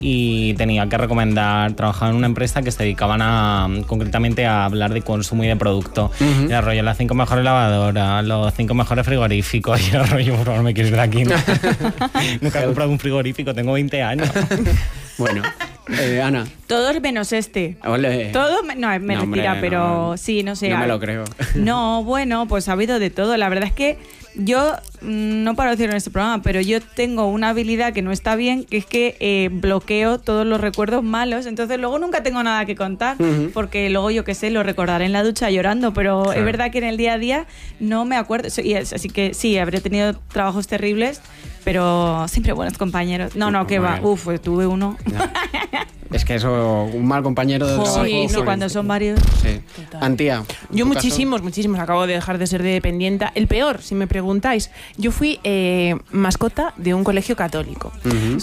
y tenía que recomendar, trabajaba en una empresa que se dedicaban concretamente a hablar de consumo y de producto. Y era rollo, las 5 mejores lavadoras, los 5 mejores frigoríficos. Y era rollo, por favor, me quiero ir de aquí. Nunca he comprado un frigorífico, tengo 20 años. Bueno, Ana. Todos menos este. Ole. Todo, no, es mentira, pero no, sí, no sé. No me lo creo. No, bueno, pues ha habido de todo. La verdad es que yo, no paro de decirlo en este programa, pero yo tengo una habilidad que no está bien, que es que bloqueo todos los recuerdos malos, entonces luego nunca tengo nada que contar, porque luego, yo qué sé, lo recordaré en la ducha llorando, pero claro, es verdad que en el día a día no me acuerdo, así que sí, habré tenido trabajos terribles, pero siempre buenos compañeros. No, que va, tuve uno. No. Es que eso, un mal compañero de trabajo. Sí, cuando son varios. Sí. Antía. Yo muchísimos. Acabo de dejar de ser dependienta. El peor, si me preguntáis, yo fui mascota de un colegio católico.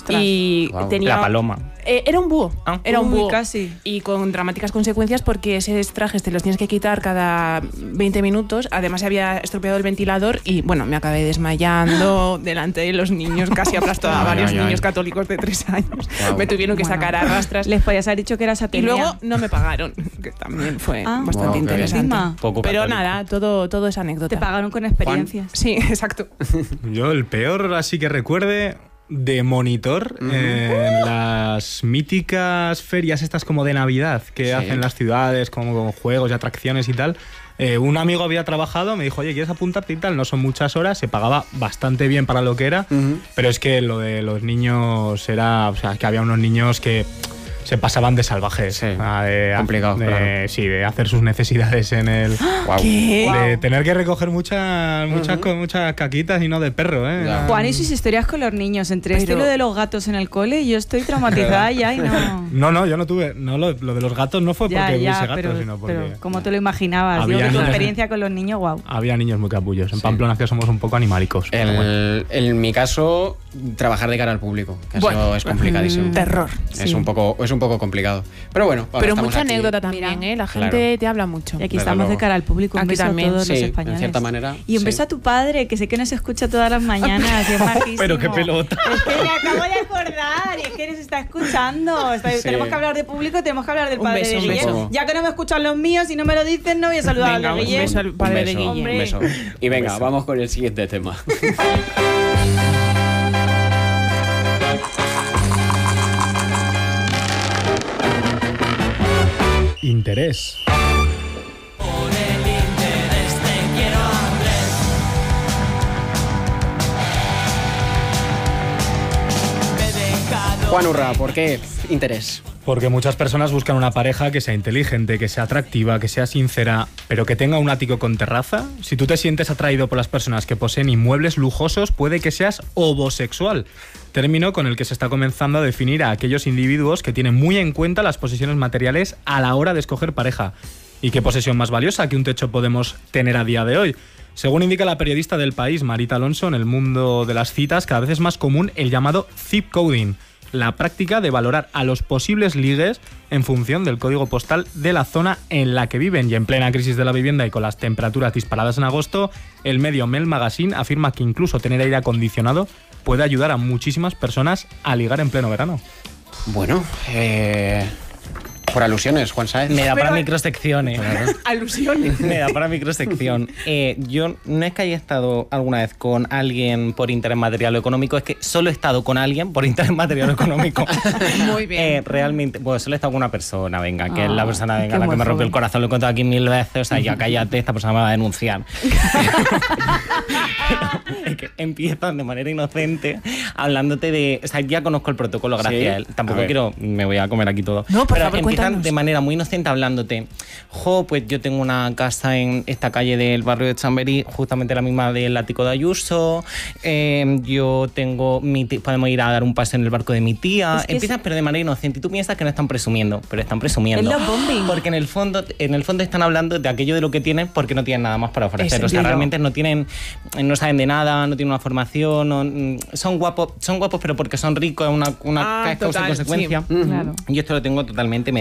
Y tenía... La paloma. Era un búho. Era un búho. Casi. Y con dramáticas consecuencias porque esos trajes te los tienes que quitar cada 20 minutos. Además, se había estropeado el ventilador y, bueno, me acabé desmayando delante de los niños. Casi aplastó a varios niños católicos de 3 años. Me tuvieron que sacar a rastras. Les podías haber dicho que eras atenea. Y luego no me pagaron, que también fue bastante interesante. Pero nada, todo es anécdota. Te pagaron con experiencias. Juan. Sí, exacto. Yo el peor, así que recuerde, de monitor en las míticas ferias estas como de Navidad que hacen las ciudades, como con juegos y atracciones y tal. Un amigo había trabajado, me dijo, oye, ¿quieres apuntarte y tal? No son muchas horas, se pagaba bastante bien para lo que era, pero es que lo de los niños era, o sea, que había unos niños que se pasaban de salvajes. Sí, complicados, claro. Sí, de hacer sus necesidades en el... ¿Qué? De tener que recoger muchas caquitas y no de perro, ¿eh? Juan y sus historias con los niños, entre esto y lo de los gatos en el cole, yo estoy traumatizada ya y no... No, yo no tuve... No, lo de los gatos no fue porque hubiese gatos, sino porque... Pero ¿cómo te lo imaginabas? Digo que tu experiencia con los niños, wow. Había niños muy capullos. En Pamplona que somos un poco animalicos. En mi caso, trabajar de cara al público, que eso es complicadísimo. Terror. Es un poco complicado. Pero bueno, pero mucha anécdota también, ¿eh? La gente te habla mucho. Y aquí estamos de cara al público. Un beso también a todos los españoles. En cierta manera. Y un beso a tu padre, que sé que nos escucha todas las mañanas. Es majísimo. Pero qué pelota. Es que me acabo de acordar y es que nos está escuchando. Tenemos que hablar de público, tenemos que hablar del padre de Guillén. Ya que no me escuchan los míos y no me lo dicen, no voy a saludar al de Guillén. Un beso al padre de Guillén. Un beso. Y venga, vamos con el siguiente tema. Interés. Por el interés te quiero, Andrés. Juan Urra, ¿por qué interés? Porque muchas personas buscan una pareja que sea inteligente, que sea atractiva, que sea sincera, pero que tenga un ático con terraza. Si tú te sientes atraído por las personas que poseen inmuebles lujosos, puede que seas homosexual. Término con el que se está comenzando a definir a aquellos individuos que tienen muy en cuenta las posesiones materiales a la hora de escoger pareja. ¿Y qué posesión más valiosa que un techo podemos tener a día de hoy? Según indica la periodista del País, Marita Alonso, en el mundo de las citas cada vez es más común el llamado zip coding, la práctica de valorar a los posibles ligues en función del código postal de la zona en la que viven. Y en plena crisis de la vivienda y con las temperaturas disparadas en agosto, el medio Mel Magazine afirma que incluso tener aire acondicionado puede ayudar a muchísimas personas a ligar en pleno verano. Bueno, por alusiones, Juan Sáez. Me da para microsección, Alusiones. Me da para microsección. Yo no es que haya estado alguna vez con alguien por interés material o económico, es que solo he estado con alguien por interés material o económico. Muy bien. Realmente, pues solo he estado con una persona, que es la persona la que me rompió el corazón, lo he contado aquí 1000 veces, o sea, ya cállate, esta persona me va a denunciar. Es que empiezan de manera inocente hablándote de... O sea, ya conozco el protocolo gracias a él. Tampoco me voy a comer aquí todo. No, por favor, empiezan de manera muy inocente hablándote. Pues yo tengo una casa en esta calle del barrio de Chamberí, justamente la misma del ático de Ayuso. Yo tengo... podemos ir a dar un paseo en el barco de mi tía. Empiezan, pero de manera inocente. Y tú piensas que no están presumiendo, pero están presumiendo. Es lo bombing. Porque en el fondo están hablando de aquello de lo que tienen porque no tienen nada más para ofrecer. O sea, realmente no saben de nada, no tienen una formación, son guapos, pero porque son ricos, es una causa y consecuencia. Sí, claro. Y esto lo tengo totalmente medido.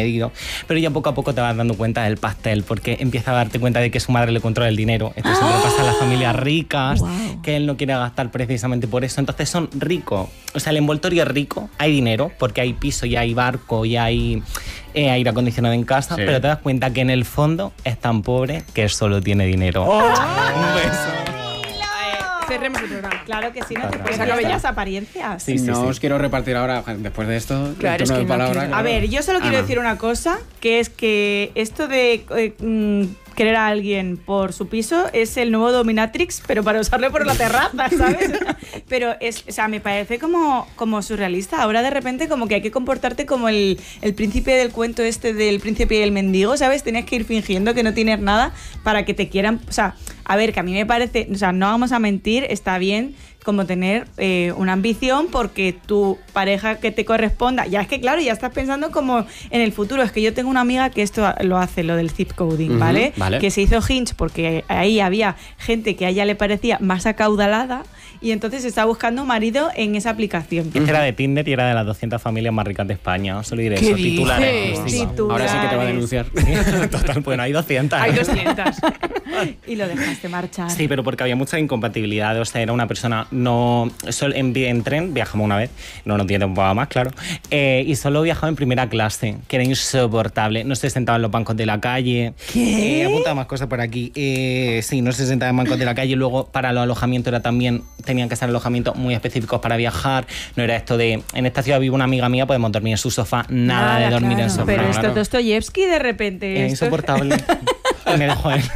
pedido. Pero ya poco a poco te vas dando cuenta del pastel, porque empieza a darte cuenta de que su madre le controla el dinero. Esto siempre pasa a las familias ricas, que él no quiere gastar precisamente por eso. Entonces son ricos. O sea, el envoltorio es rico, hay dinero, porque hay piso y hay barco y hay aire acondicionado en casa, pero te das cuenta que en el fondo es tan pobre que solo tiene dinero. Un beso. Cerremos el programa. Claro que sí, no te Total. puedes sacar las apariencias. Sí, sí, no sí. os quiero repartir ahora, después de esto, Claro, el es turno que de no palabra. quiero. A ver, yo solo quiero Ana. decir una cosa, que es que esto de querer a alguien por su piso es el nuevo dominatrix, pero para usarlo por la terraza, ¿sabes? Pero o sea, me parece como surrealista. Ahora de repente como que hay que comportarte como el príncipe del cuento este del príncipe y el mendigo, ¿sabes? Tienes que ir fingiendo que no tienes nada para que te quieran. O sea, a ver, que a mí me parece, o sea, no vamos a mentir, está bien como tener una ambición porque tu pareja que te corresponda, ya es que claro, ya estás pensando como en el futuro. Es que yo tengo una amiga que esto lo hace, lo del zip coding, ¿vale? Que se hizo Hinge porque ahí había gente que a ella le parecía más acaudalada y entonces está buscando marido en esa aplicación. Este era de Tinder y era de las 200 familias más ricas de España. Solo diré ¿Qué eso, titulares. dices? exclusivos. Ahora sí que te va a denunciar. Total, bueno, hay 200. Hay 200. Y lo dejaste marchar. Sí, pero porque había mucha incompatibilidad. O sea, era una persona no... Solo en tren viajamos una vez, no tiene tiempo para más, claro. Y solo viajaba en primera clase, que era insoportable. No se sentaba en los bancos de la calle. ¿Qué? Apunta más cosas por aquí. Sí, no se sentaba en bancos de la calle. Luego, para los alojamientos era también... Tenían que ser alojamientos muy específicos para viajar. No era esto de... En esta ciudad vive una amiga mía, podemos dormir en su sofá. Nada de dormir en el sofá. Pero esto claro. es Dostoyevsky de repente. Era esto- insoportable. Y me dejó él.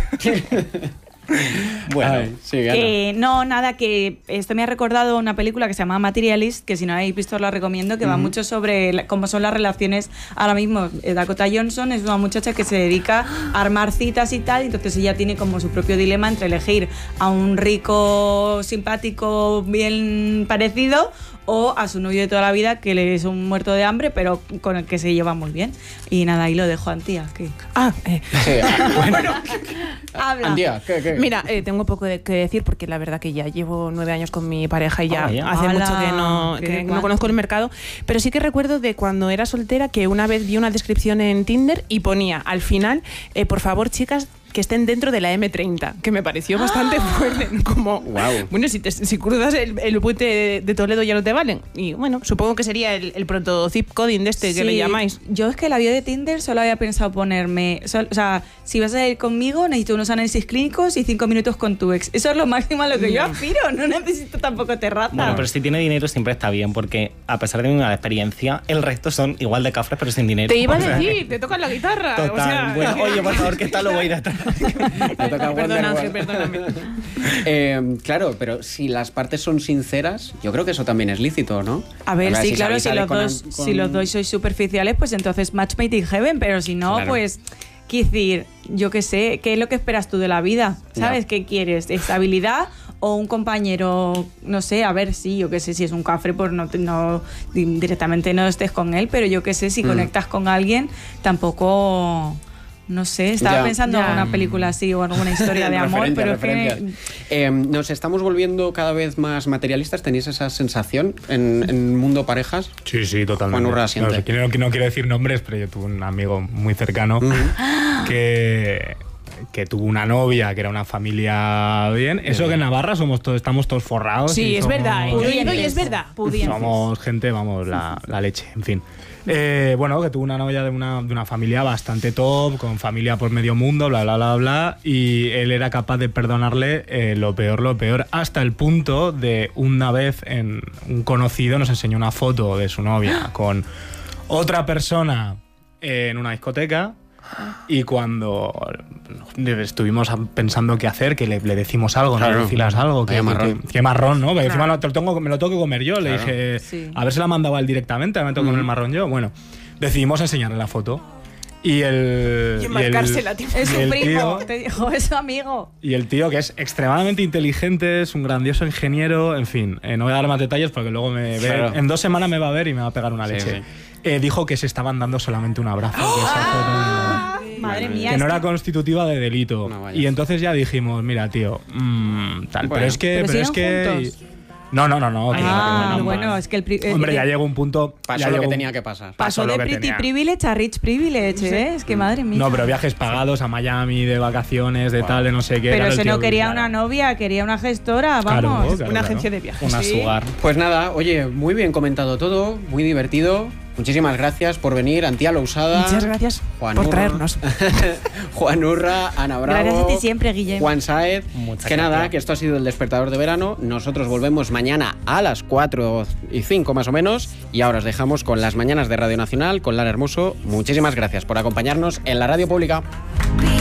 Bueno, Ay, sí, Ana. No, nada, que esto me ha recordado una película que se llama Materialist, que si no habéis visto os la recomiendo, que va mucho sobre cómo son las relaciones ahora mismo. Dakota Johnson es una muchacha que se dedica a armar citas y tal, entonces ella tiene como su propio dilema entre elegir a un rico, simpático, bien parecido o a su novio de toda la vida que le es un muerto de hambre, pero con el que se lleva muy bien. Y nada, ahí lo dejo, Antía. Que... Sí, bueno, Habla. Andía, ¿qué? Mira, tengo poco que decir porque la verdad que ya llevo 9 años con mi pareja y ya Vaya. hace Hala, mucho ¿qué que de no cuánto? conozco el mercado. Pero sí que recuerdo de cuando era soltera que una vez vi una descripción en Tinder y ponía al final, por favor, chicas, que estén dentro de la M30, que me pareció bastante fuerte. Como, Guau. bueno, si cruzas el puente de Toledo ya no te valen. Y bueno, supongo que sería el proto-zip coding de este que le Sí, llamáis. Yo es que la bio de Tinder solo había pensado ponerme... o sea, si vas a ir conmigo, necesito unos análisis clínicos y 5 minutos con tu ex. Eso es lo máximo a lo que yo aspiro. No necesito tampoco terraza. Bueno, pero si tiene dinero siempre está bien, porque a pesar de mi mala experiencia, el resto son igual de cafres, pero sin dinero. Te iba a O sea, decir, te tocan la guitarra. Total. O sea, Bueno, oye, por favor, ¿qué tal lo voy a ir atrás? Te toca Perdón, Wonderwall. Ángel, perdóname. Claro, pero si las partes son sinceras, yo creo que eso también es lícito, ¿no? A ver, sí, claro, sabéis si salir los dos sois superficiales, pues entonces match made in heaven, pero si no, Claro. pues... Quiero decir, yo qué sé, ¿qué es lo que esperas tú de la vida? ¿Sabes? Ya. ¿Qué quieres? ¿Estabilidad o un compañero? No sé, a ver, sí, yo qué sé, si es un cafre, pues no directamente no estés con él, pero yo qué sé, si conectas con alguien, tampoco... No sé, estaba Ya. pensando en Ya. una película así o en alguna historia de amor, pero es que... Referencias. Nos estamos volviendo cada vez más materialistas. ¿Tenéis esa sensación en mundo parejas? Sí, sí, totalmente. Juan Urra siente. No quiero decir nombres, pero yo tuve un amigo muy cercano que tuvo una novia que era una familia bien. Eso que en Navarra estamos todos forrados. Sí, y es somos- verdad. Yo he ido y es verdad. Pudientes. Somos gente, vamos, la leche, en fin. Bueno, que tuvo una novia de una familia bastante top, con familia por medio mundo, bla, bla, bla, bla, y él era capaz de perdonarle lo peor, hasta el punto de una vez un conocido nos enseñó una foto de su novia con otra persona en una discoteca. Y cuando estuvimos pensando qué hacer, que le decimos algo, Claro, ¿no? Le decimos algo, vaya marrón. que marrón, ¿no? Porque encima me lo tengo que comer yo. Le Claro. dije, Sí. a ver si la mandaba él directamente, me tengo que comer el marrón yo. Bueno, decidimos enseñarle la foto. Y enmarcársela, tío. Es y su el primo, tío- te dijo, es su amigo. y el tío, que es extremadamente inteligente, es un grandioso ingeniero, en fin, no voy a dar más detalles porque luego Claro. en 2 semanas me va a ver y me va a pegar una Sí, leche. sí. Dijo que se estaban dando solamente un abrazo. Que esa foto Madre mía. que no es era constitutiva de delito. No, vaya. Y entonces ya dijimos, mira, tío, tal, Bueno. pero es que... ¿Pero Pero es siguen que juntos? No. Bueno, es que el Hombre, ya llegó un punto. Pasó lo que tenía que pasar. pasó de lo que pretty tenía. privilege a rich privilege, ¿eh? Es que madre mía. No, pero viajes pagados a Miami, de vacaciones, de tal, de no sé qué. Pero claro, ese el tío, no quería claro. una novia, quería una gestora, Claro, vamos. claro, Una claro. agencia de viajes. Una Sí. sugar. Pues nada, oye, muy bien comentado todo, muy divertido. Muchísimas gracias por venir, Antía Lousada. Muchas gracias Juan por Urra, traernos. Juan Urra, Ana Bravo. Gracias a ti siempre, Guillem. Juan Saez. Muchas Que nada, gracias. que esto ha sido el Despertador de Verano. Nosotros volvemos mañana a las 4:05 más o menos. Y ahora os dejamos con las mañanas de Radio Nacional, con Lara Hermoso. Muchísimas gracias por acompañarnos en la radio pública. We